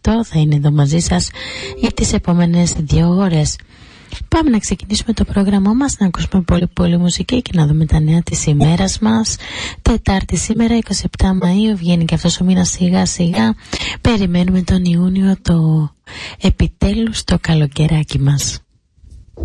Χριστό θα είναι εδώ μαζί σας για τις επόμενες 2 ώρες. Πάμε να ξεκινήσουμε το πρόγραμμά μας, να ακούσουμε πολύ μουσική και να δούμε τα νέα της ημέρας μας. Τετάρτη σήμερα, 27 Μαΐου, βγαίνει και αυτός ο μήνας σιγά σιγά. Περιμένουμε τον Ιούνιο, το επιτέλους το καλοκαιράκι μας.